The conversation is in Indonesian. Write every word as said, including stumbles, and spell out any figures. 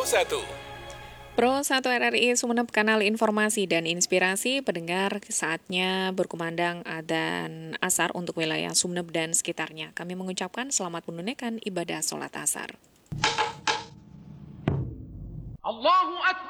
Pro satu. Pro satu R R I Sumeneb, kanal informasi dan inspirasi pendengar, saatnya berkumandang adzan asar untuk wilayah Sumeneb dan sekitarnya. Kami mengucapkan selamat menunaikan ibadah sholat asar. Allahu Akbar.